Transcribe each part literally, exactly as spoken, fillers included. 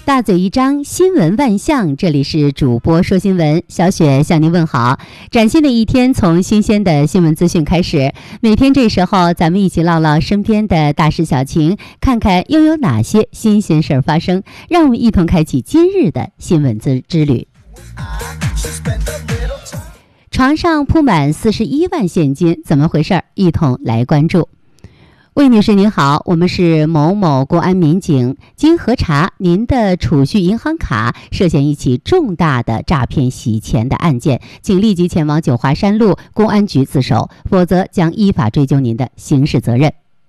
大嘴一张，新闻万象。这里是主播说新闻，小雪向您问好。崭新的一天，从新鲜的新闻资讯开始。每天这时候，咱们一起唠唠身边的大事小情，看看又有哪些新鲜事儿发生。让我们一同开启今日的新闻之之旅。床上铺满四十一万现金，怎么回事？一同来关注。魏女士您好，我们是某某公安民警，经核查，您的储蓄银行卡涉嫌一起重大的诈骗洗钱的案件，请立即前往九华山路公安局自首，否则将依法追究您的刑事责任。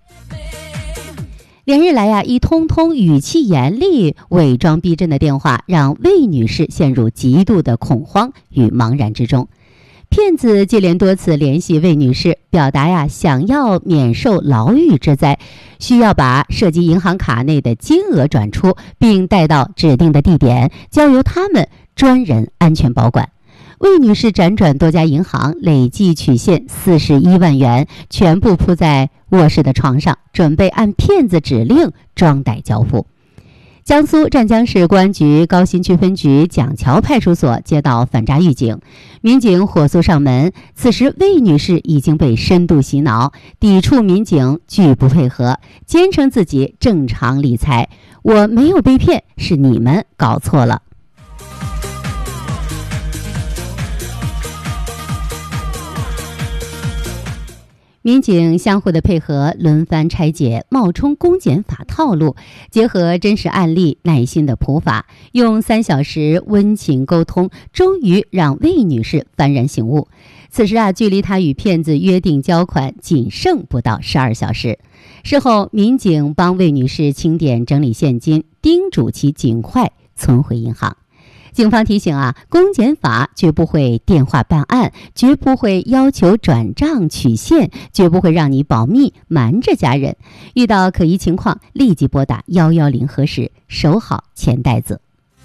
连日来呀、啊，一通通语气严厉、伪装逼真的电话，让魏女士陷入极度的恐慌与茫然之中。骗子接连多次联系魏女士，表达呀想要免受牢狱之灾，需要把涉及银行卡内的金额转出，并带到指定的地点，交由他们专人安全保管。魏女士辗转多家银行，累计取现四十一万元，全部铺在卧室的床上，准备按骗子指令装袋交付。江苏湛江市公安局高新区分局蒋桥派出所接到反诈预警，民警火速上门。此时魏女士已经被深度洗脑，抵触民警拒不配合，坚称自己正常理财，我没有被骗，是你们搞错了。民警相互的配合，轮番拆解冒充公检法套路，结合真实案例，耐心的普法，用三小时温情沟通，终于让魏女士幡然醒悟。此时啊，距离她与骗子约定交款仅剩不到十二小时。事后，民警帮魏女士清点整理现金，叮嘱其尽快存回银行。警方提醒啊，公检法绝不会电话办案，绝不会要求转账取现，绝不会让你保密瞒着家人。遇到可疑情况，立即拨打一一零核实，守好钱袋子。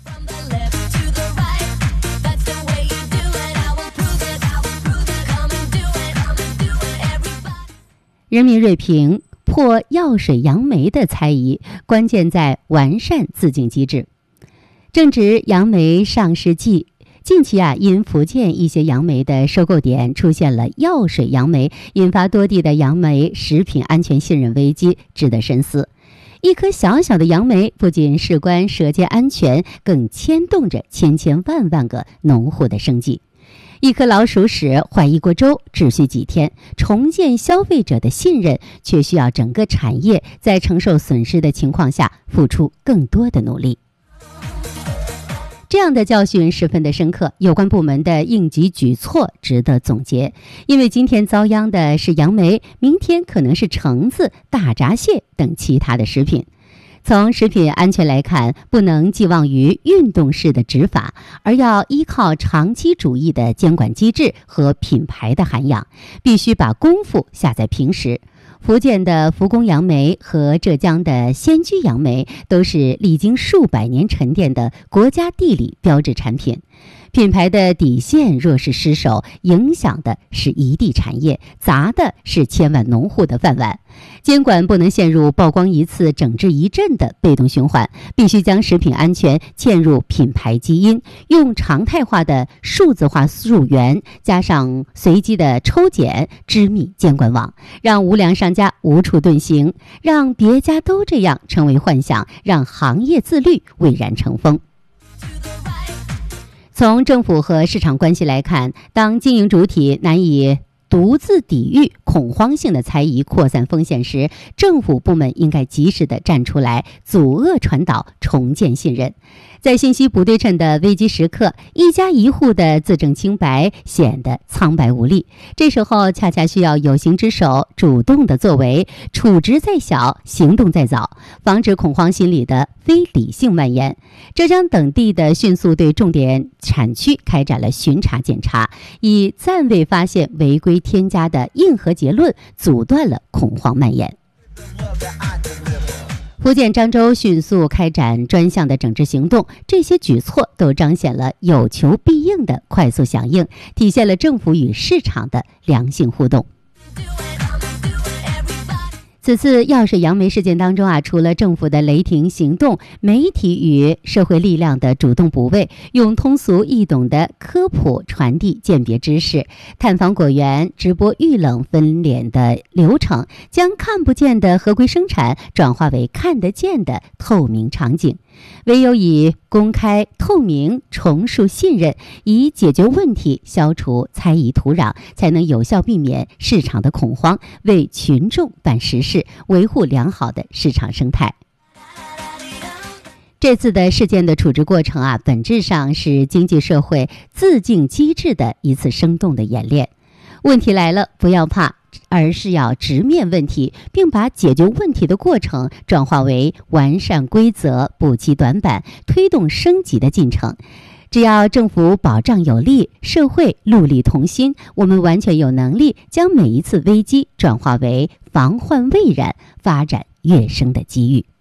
人民锐评：破药水杨梅的猜疑，关键在完善自净机制。正值杨梅上市季，近期啊，因福建一些杨梅的收购点出现了药水杨梅，引发多地的杨梅食品安全信任危机，值得深思。一颗小小的杨梅不仅事关舌尖安全，更牵动着千千万万个农户的生计。一颗老鼠屎换一锅粥只需几天，重建消费者的信任却需要整个产业在承受损失的情况下付出更多的努力。这样的教训十分的深刻，有关部门的应急举措值得总结。因为今天遭殃的是杨梅，明天可能是橙子、大闸蟹等其他的食品。从食品安全来看，不能寄望于运动式的执法，而要依靠长期主义的监管机制和品牌的涵养，必须把功夫下在平时。福建的福宫杨梅和浙江的仙居杨梅都是历经数百年沉淀的国家地理标志产品。品牌的底线若是失守，影响的是一地产业，砸的是千万农户的饭碗。监管不能陷入曝光一次整治一阵的被动循环，必须将食品安全嵌入品牌基因，用常态化的数字化溯源，加上随机的抽检，织密监管网，让无良商家无处遁形，让别家都这样成为幻想，让行业自律蔚然成风。从政府和市场关系来看，当经营主体难以独自抵御恐慌性的猜疑扩散风险时，政府部门应该及时的站出来，阻遏传导，重建信任。在信息不对称的危机时刻，一家一户的自证清白显得苍白无力。这时候恰恰需要有形之手主动的作为，处置在小，行动在早，防止恐慌心理的非理性蔓延。浙江等地的迅速对重点产区开展了巡查检查，以暂未发现违规添加的硬核结论，阻断了恐慌蔓延。福建漳州迅速开展专项的整治行动，这些举措都彰显了有求必应的快速响应，体现了政府与市场的良性互动。 此次药水杨梅事件当中啊，除了政府的雷霆行动，媒体与社会力量的主动补位，用通俗易懂的科普传递鉴别知识，探访果园、直播遇冷分娩的流程，将看不见的合规生产转化为看得见的透明场景。唯有以公开透明重塑信任，以解决问题、消除猜疑土壤，才能有效避免市场的恐慌，为群众办实事，维护良好的市场生态。这次的事件的处置过程啊，本质上是经济社会自净机制的一次生动的演练。问题来了，不要怕，而是要直面问题，并把解决问题的过程转化为完善规则、补齐短板、推动升级的进程。只要政府保障有力，社会戮力同心，我们完全有能力将每一次危机转化为防患未然、发展跃升的机遇。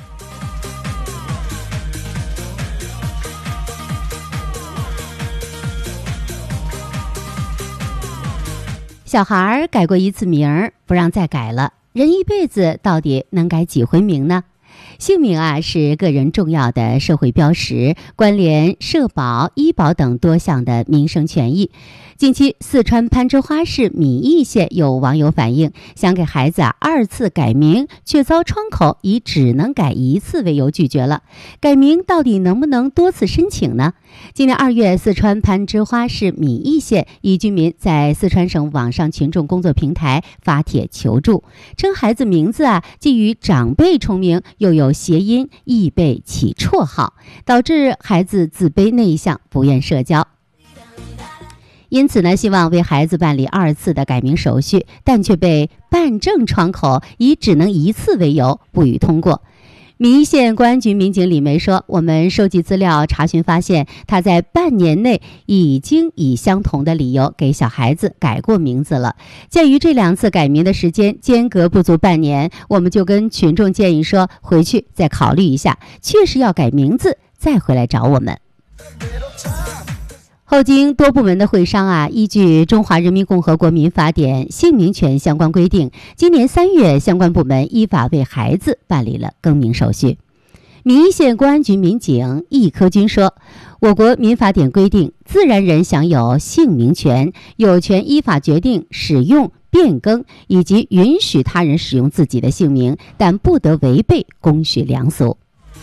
小孩改过一次名儿，不让再改了。人一辈子到底能改几回名呢？姓名啊，是个人重要的社会标识，关联社保、医保等多项的民生权益。近期，四川攀枝花市米易县有网友反映，想给孩子啊二次改名，却遭窗口以只能改一次为由拒绝了。改名到底能不能多次申请呢？今年二月，四川攀枝花市米易县一居民在四川省网上群众工作平台发帖求助，称孩子名字啊既与长辈重名，又有谐音，易被起绰号，导致孩子自卑内向，不愿社交。因此呢，希望为孩子办理二次的改名手续，但却被办证窗口以只能一次为由不予通过。米易县公安局民警李梅说，我们收集资料查询发现，他在半年内已经以相同的理由给小孩子改过名字了。鉴于这两次改名的时间间隔不足半年，我们就跟群众建议说，回去再考虑一下，确实要改名字再回来找我们。后经多部门的会商啊，依据《中华人民共和国民法典》姓名权相关规定，今年三月，相关部门依法为孩子办理了更名手续。米易县公安局民警易科军说，我国民法典规定，自然人享有姓名权，有权依法决定使用、变更以及允许他人使用自己的姓名，但不得违背公序良俗。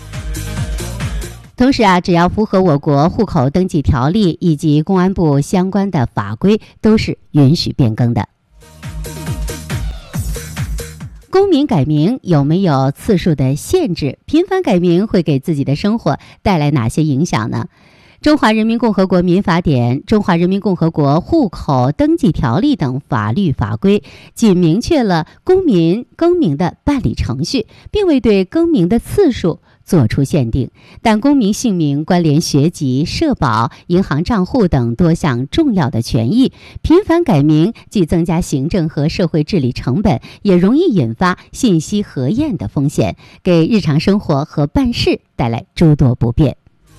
同时啊，只要符合我国户口登记条例以及公安部相关的法规，都是允许变更的。公民改名有没有次数的限制？频繁改名会给自己的生活带来哪些影响呢？中华人民共和国民法典、中华人民共和国户口登记条例等法律法规仅明确了公民更名的办理程序，并未对更名的次数作出限定，但公民姓名关联学籍、社保、银行账户等多项重要的权益，频繁改名既增加行政和社会治理成本，也容易引发信息核验的风险，给日常生活和办事带来诸多不便。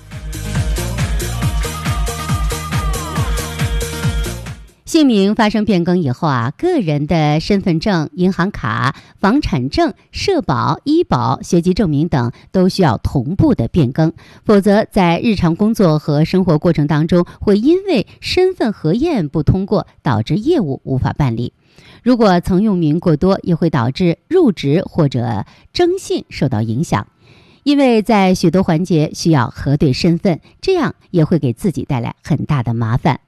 姓名发生变更以后啊，个人的身份证、银行卡、房产证、社保、医保、学籍证明等都需要同步的变更，否则在日常工作和生活过程当中，会因为身份核验不通过，导致业务无法办理。如果曾用名过多，也会导致入职或者征信受到影响，因为在许多环节需要核对身份，这样也会给自己带来很大的麻烦。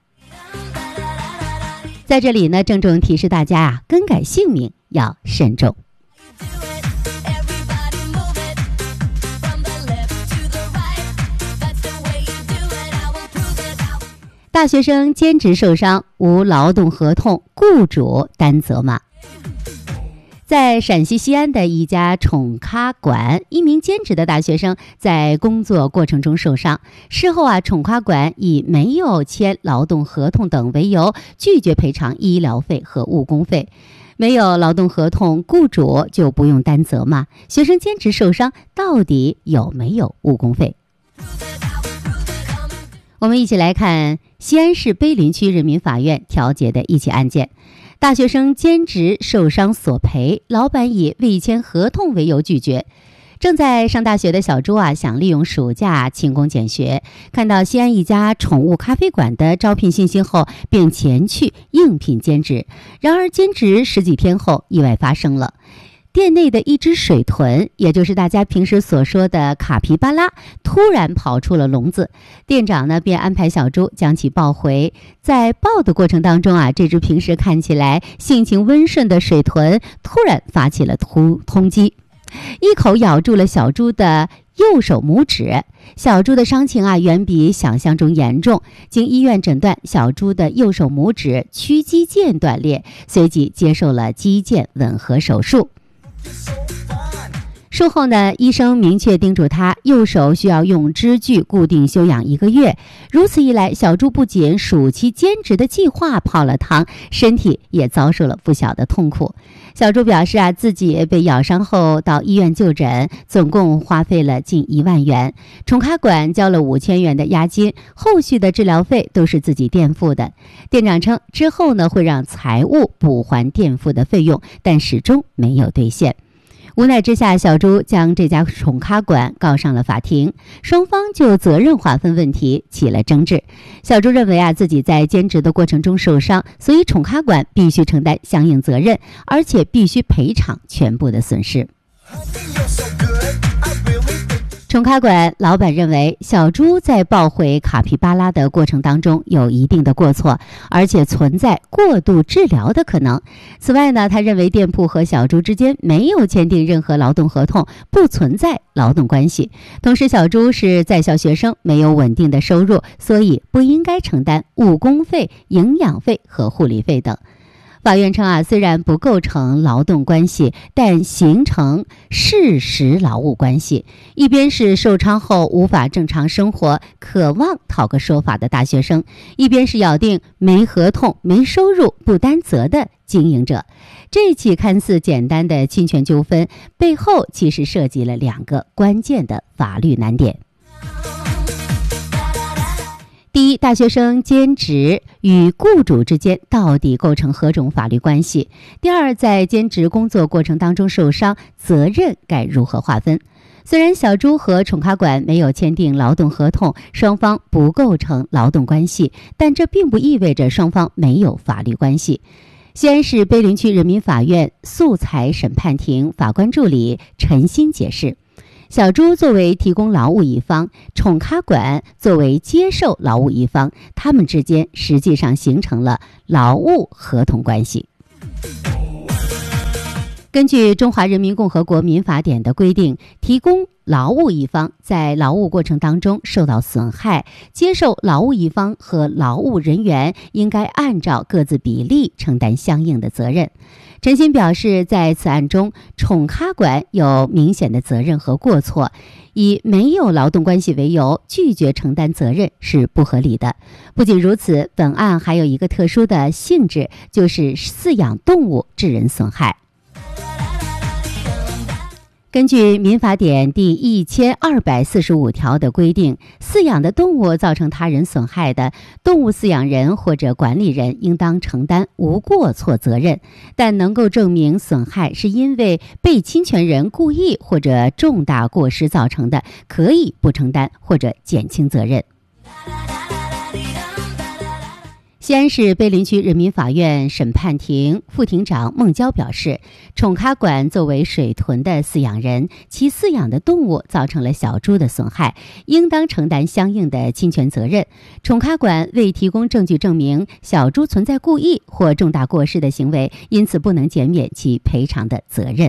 在这里呢，郑重提示大家啊，更改姓名要慎重。大学生兼职受伤，无劳动合同，雇主担责吗？在陕西西安的一家宠咖馆，一名兼职的大学生在工作过程中受伤。事后啊，宠咖馆以没有签劳动合同等为由，拒绝赔偿医疗费和误工费。没有劳动合同，雇主就不用担责吗？学生兼职受伤，到底有没有误工费？我们一起来看西安市碑林区人民法院调解的一起案件。 大学生兼职受伤索赔，老板以未签合同为由拒绝。正在上大学的小朱啊，想利用暑假勤工俭学，看到西安一家宠物咖啡馆的招聘信息后，便前去应聘兼职。然而兼职十几天后，意外发生了。店内的一只水豚，也就是大家平时所说的卡皮巴拉，突然跑出了笼子。店长呢，便安排小朱将其抱回。在抱的过程当中啊，这只平时看起来性情温顺的水豚，突然发起了突通缉，一口咬住了小猪的右手拇指。小猪的伤情啊，远比想象中严重。经医院诊断，小猪的右手拇指屈肌腱断裂，随即接受了肌腱吻合手术。术后呢，医生明确叮嘱他，右手需要用支具固定休养一个月。如此一来，小猪不仅暑期兼职的计划泡了汤，身体也遭受了不小的痛苦。小猪表示啊，自己被咬伤后到医院就诊，总共花费了近一万元，宠咖馆交了五千元的押金，后续的治疗费都是自己垫付的。店长称之后呢，会让财务补还垫付的费用，但始终没有兑现。无奈之下，小猪将这家宠咖馆告上了法庭，双方就责任划分问题起了争执。小猪认为啊，自己在兼职的过程中受伤，所以宠咖馆必须承担相应责任，而且必须赔偿全部的损失。宠咖馆老板认为，小猪在抱回卡皮巴拉的过程当中有一定的过错，而且存在过度治疗的可能。此外呢，他认为店铺和小猪之间没有签订任何劳动合同，不存在劳动关系。同时，小猪是在校学生，没有稳定的收入，所以不应该承担误工费、营养费和护理费等。法院称啊，虽然不构成劳动关系，但形成事实劳务关系。一边是受伤后无法正常生活，渴望讨个说法的大学生，一边是咬定没合同、没收入、不担责的经营者。这起看似简单的侵权纠纷，背后其实涉及了两个关键的法律难点。第一，大学生兼职与雇主之间到底构成何种法律关系？第二，在兼职工作过程当中受伤，责任该如何划分？虽然小猪和宠咖馆没有签订劳动合同，双方不构成劳动关系，但这并不意味着双方没有法律关系。西安市碑林区人民法院诉裁审判庭法官助理陈鑫解释，小猪作为提供劳务一方，宠咖馆作为接受劳务一方，他们之间实际上形成了劳务合同关系。根据《中华人民共和国民法典》的规定，提供劳务一方在劳务过程当中受到损害，接受劳务一方和劳务人员应该按照各自比例承担相应的责任。陈鑫表示，在此案中，宠咖馆有明显的责任和过错，以没有劳动关系为由拒绝承担责任是不合理的。不仅如此，本案还有一个特殊的性质，就是饲养动物致人损害。根据民法典第一千二百四十五条的规定，饲养的动物造成他人损害的，动物饲养人或者管理人应当承担无过错责任，但能够证明损害是因为被侵权人故意或者重大过失造成的，可以不承担或者减轻责任。西安市碑林区人民法院审判庭副庭长孟娇表示，宠咖馆作为水豚的饲养人，其饲养的动物造成了小猪的损害，应当承担相应的侵权责任。宠咖馆未提供证据证明小猪存在故意或重大过失的行为，因此不能减免其赔偿的责任。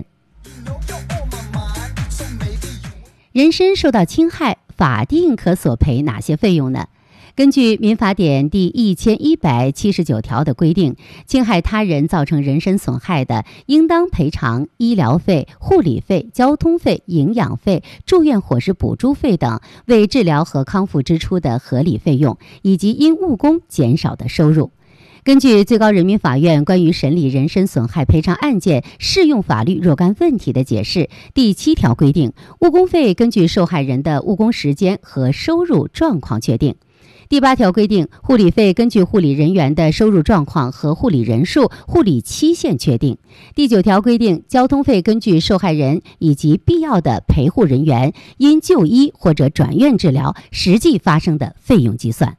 人身受到侵害，法定可索赔哪些费用呢？根据民法典第一千一百七十九条的规定，侵害他人造成人身损害的，应当赔偿医疗费、护理费、交通费、营养费、住院伙食补助费等为治疗和康复支出的合理费用，以及因误工减少的收入。根据最高人民法院关于审理人身损害赔偿案件适用法律若干问题的解释第七条规定，误工费根据受害人的误工时间和收入状况确定。 第八条规定，护理费根据护理人员的收入状况和护理人数、护理期限确定。第九条规定，交通费根据受害人以及必要的陪护人员因就医或者转院治疗实际发生的费用计算。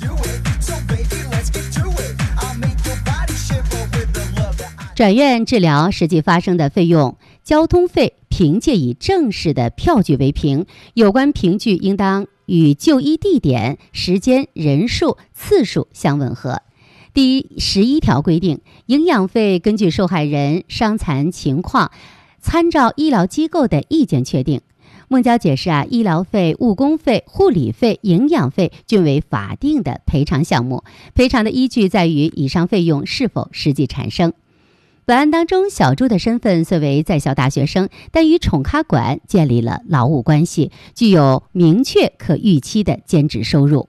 转院治疗实际发生的费用，交通费凭借以正式的票据为凭，有关凭据应当与就医地点、时间、人数、次数相吻合。第十一条规定，营养费根据受害人伤残情况，参照医疗机构的意见确定。孟郊解释啊，医疗费、误工费、护理费、营养费均为法定的赔偿项目，赔偿的依据在于以上费用是否实际产生。本案当中，小朱的身份虽为在校大学生，但与宠咖馆建立了劳务关系，具有明确可预期的兼职收入。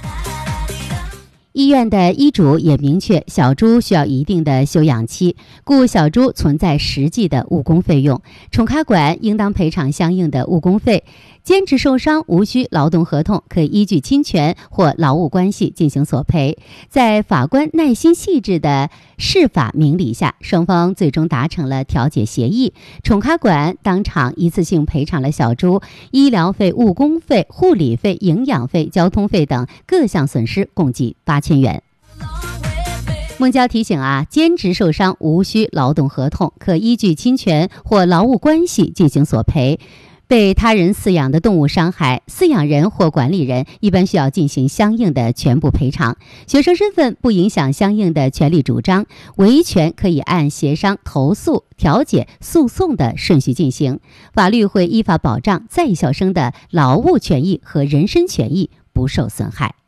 医院的医嘱也明确，小朱需要一定的休养期，故小朱存在实际的误工费用，宠咖馆应当赔偿相应的误工费。兼职受伤无需劳动合同，可以依据侵权或劳务关系进行索赔。在法官耐心细致的释法明理下，双方最终达成了调解协议。宠咖馆当场一次性赔偿了小朱医疗费、误工费、护理费、营养费、交通费等各项损失，共计八千元。孟郊提醒啊，兼职受伤无需劳动合同，可依据侵权或劳务关系进行索赔。被他人饲养的动物伤害，饲养人或管理人一般需要进行相应的全部赔偿。学生身份不影响相应的权利主张，维权可以按协商、投诉、调解、诉讼的顺序进行。法律会依法保障在校生的劳务权益和人身权益不受损害。